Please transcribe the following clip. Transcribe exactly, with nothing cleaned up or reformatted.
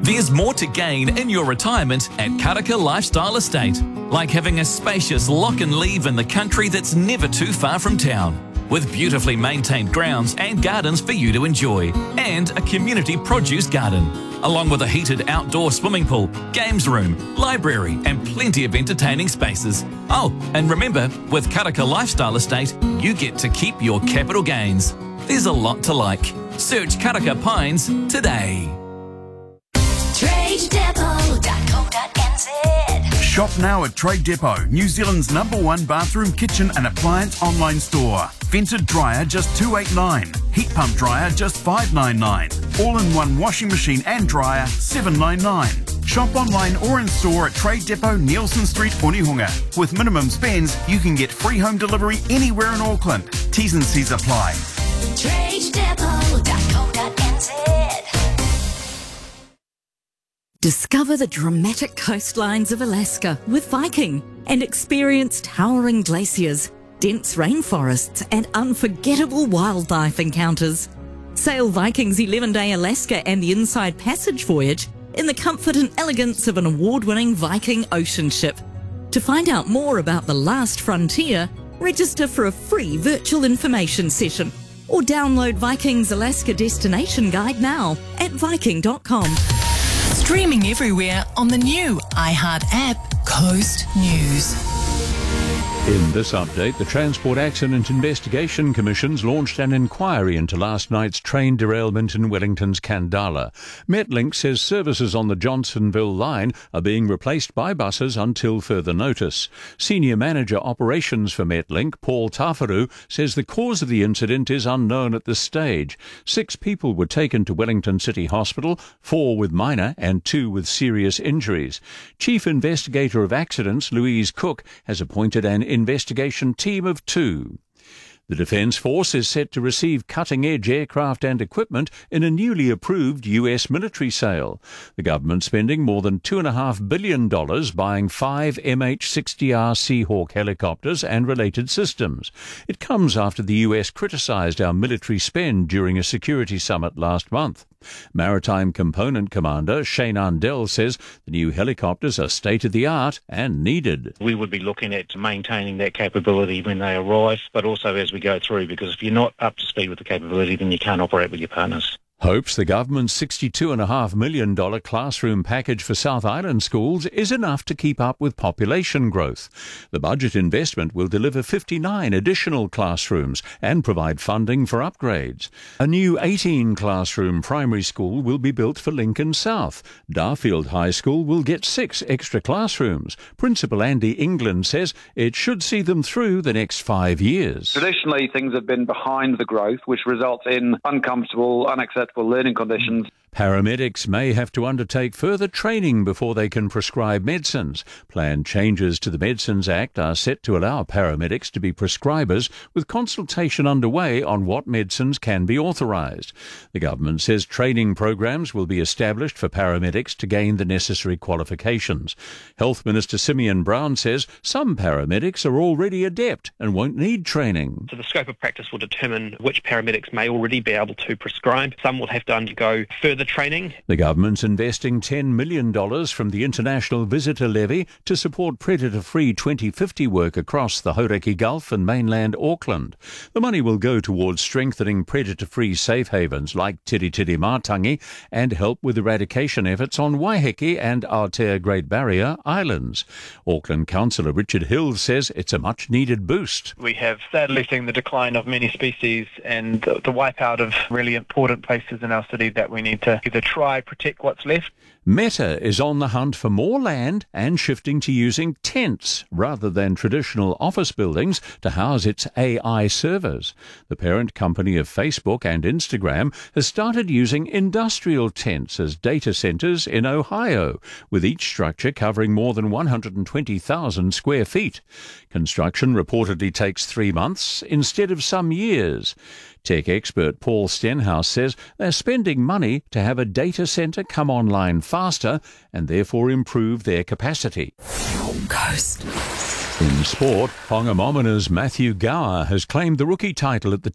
There's more to gain in your retirement at Karaka Lifestyle Estate, like having a spacious lock and leave in the country that's never too far from town, with beautifully maintained grounds and gardens for you to enjoy, and a community produce garden, along with a heated outdoor swimming pool, games room, library, and plenty of entertaining spaces. Oh, and remember, with Karaka Lifestyle Estate, you get to keep your capital gains. There's a lot to like. Search Karaka Pines today. trade depot dot co dot n z. Shop now at Trade Depot, New Zealand's number one bathroom, kitchen and appliance online store. Vented dryer just two hundred eighty-nine dollars. Heat pump dryer just five hundred ninety-nine dollars. All-in-one washing machine and dryer seven hundred ninety-nine dollars. Shop online or in store at Trade Depot, Nielsen Street, Onehunga. With minimum spends, you can get free home delivery anywhere in Auckland. T's and C's apply. trade depot dot co dot n z. Discover the dramatic coastlines of Alaska with Viking and experience towering glaciers, dense rainforests and unforgettable wildlife encounters. Sail Viking's eleven-day Alaska and the Inside Passage voyage in the comfort and elegance of an award-winning Viking ocean ship. To find out more about the last frontier, register for a free virtual information session or download Viking's Alaska Destination Guide now at viking dot com. Streaming everywhere on the new iHeart app, Coast News. In this update, the Transport Accident Investigation Commission's launched an inquiry into last night's train derailment in Wellington's Kandala. Metlink says services on the Johnsonville line are being replaced by buses until further notice. Senior Manager Operations for Metlink, Paul Tafaru, says the cause of the incident is unknown at this stage. Six people were taken to Wellington City Hospital, four with minor and two with serious injuries. Chief Investigator of Accidents, Louise Cook, has appointed an investigation team of two. The Defence Force is set to receive cutting-edge aircraft and equipment in a newly approved U S military sale. The government spending more than two point five billion dollars buying five M H sixty R Seahawk helicopters and related systems. It comes after the U S criticised our military spend during a security summit last month. Maritime Component Commander Shane Undell says the new helicopters are state-of-the-art and needed. We would be looking at maintaining that capability when they arrive, but also as we go through, because if you're not up to speed with the capability, then you can't operate with your partners. Hopes the government's sixty-two point five million dollars classroom package for South Island schools is enough to keep up with population growth. The budget investment will deliver fifty-nine additional classrooms and provide funding for upgrades. A new eighteen classroom primary school will be built for Lincoln South. Darfield High School will get six extra classrooms. Principal Andy England says it should see them through the next five years. Traditionally, things have been behind the growth, which results in uncomfortable, unacceptable learning conditions. Paramedics may have to undertake further training before they can prescribe medicines. Planned changes to the Medicines Act are set to allow paramedics to be prescribers, with consultation underway on what medicines can be authorised. The government says training programs will be established for paramedics to gain the necessary qualifications. Health Minister Simeon Brown says some paramedics are already adept and won't need training. So the scope of practice will determine which paramedics may already be able to prescribe. Some will have to undergo further training. The government's investing ten million dollars from the International Visitor Levy to support predator-free twenty fifty work across the Hauraki Gulf and mainland Auckland. The money will go towards strengthening predator-free safe havens like Tiritiri Mātangi and help with eradication efforts on Waiheke and Aotea Great Barrier Islands. Auckland Councillor Richard Hill says it's a much-needed boost. We have sadly seen the decline of many species and the, the wipeout of really important places in our city that we need to either try protect what's left. Meta is on the hunt for more land and shifting to using tents rather than traditional office buildings to house its A I servers. The parent company of Facebook and Instagram has started using industrial tents as data centers in Ohio, with each structure covering more than one hundred twenty thousand square feet. Construction reportedly takes three months instead of some years. Tech expert Paul Stenhouse says they're spending money to have a data centre come online faster and therefore improve their capacity. Coast. In sport, Whangamomana's Matthew Gower has claimed the rookie title at the